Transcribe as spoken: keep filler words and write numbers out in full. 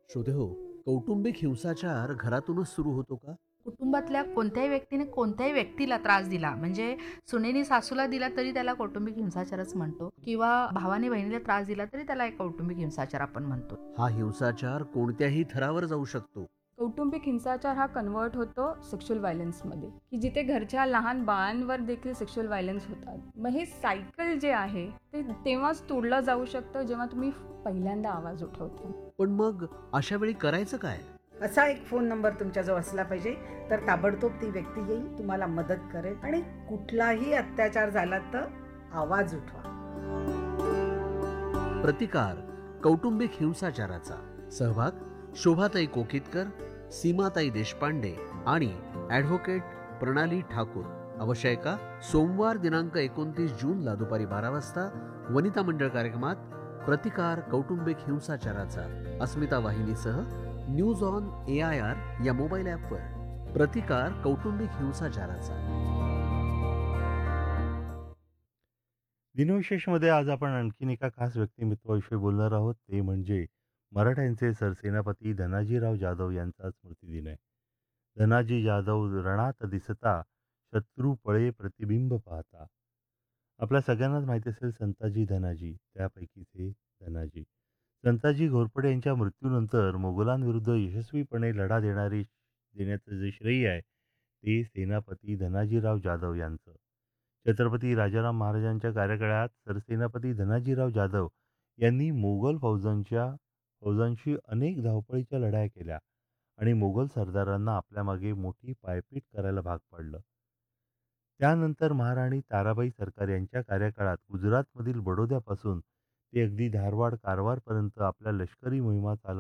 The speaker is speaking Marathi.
श्रोते हो, कौटुंबिक हिंसाचार घरातूनच सुरू होतो का? कुटुंबातल्या कोणत्याही व्यक्तीने कोणत्याही व्यक्तीला त्रास दिला म्हणजे सुनेनी सासूला दिला तरी त्याला कौटुंबिक हिंसाचारच म्हणतो किंवा भावाने बहिणीला त्रास दिला तरी त्याला एक कौटुंबिक हिंसाचार आपण म्हणतो. हा हिंसाचार कोणत्याही थरावर जाऊ शकतो. कौटुंबिक हिंसाचार हा कन्वर्ट होतो सेक्शुअल व्हायलन्समध्ये, की जिथे घरच्या लहान बाळांवर देखील सेक्शुअल व्हायलन्स होतात. मग हे सायकल जे आहे ते तेव्हाच तोडलं जाऊ शकतं जेव्हा तुम्ही पहिल्यांदा आवाज उठवता. पण मग अशा वेळी करायचं काय? असा एक फोन नंबर तुमच्याजवळ असला पाहिजे, तर ताबडतोब ती व्यक्ती येईल, तुम्हाला मदत करेल आणि कुठलाही अत्याचार झाला तर आवाज उठवा. प्रतिकार कौटुंबिक हिंसाचाराचा सहभाग शोभाताई कोकितकर, सीमाताई देशपांडे आणि ॲडव्होकेट प्रणाली ठाकूर. अवश्य ऐका सोमवार दिनांक एकोणतीस जूनला दुपारी बारा वाजता वनिता मंडळ कार्यक्रमात प्रतिकार कौटुंबिक हिंसाचाराचा अस्मिता वाहिनीसह news on A I R या मोबाईल ॲपवर. प्रतिकार कौटुंबिक हिंसाचाराचा. दिनविशेषमध्ये आज आपण आणखीन एका खास व्यक्तिमत्वाविषयी बोलणार आहोत. ते म्हणजे मराठ्यांचे सरसेनापती धनाजीराव जाधव यांचा स्मृतिदिन आहे. धनाजी जाधव रणात दिसता, शत्रू पळे प्रतिबिंब पाहता. आपल्या सगळ्यांनाच माहिती असेल संताजी धनाजी, त्यापैकीचे धनाजी. संताजी घोरपडे यांच्या मृत्यूनंतर मोगलांविरुद्ध यशस्वीपणे लढा देणारी देण्याचं जे श्रेय आहे ते सेनापती धनाजीराव जाधव यांचं. छत्रपती राजाराम महाराजांच्या कार्यकाळात सरसेनापती धनाजीराव जाधव यांनी मोगल फौजांच्या फौजांशी अनेक धावपळीच्या लढाया केल्या आणि मोगल सरदारांना आपल्या मागे मोठी पायपीट करायला भाग पाडलं. त्यानंतर महाराणी ताराबाई सरकार यांच्या कार्यकाळात गुजरातमधील बडोद्यापासून ते अगदी धारवाड कारवारपर्यंत आपल्या लष्करी मोहिमा चालवल्या.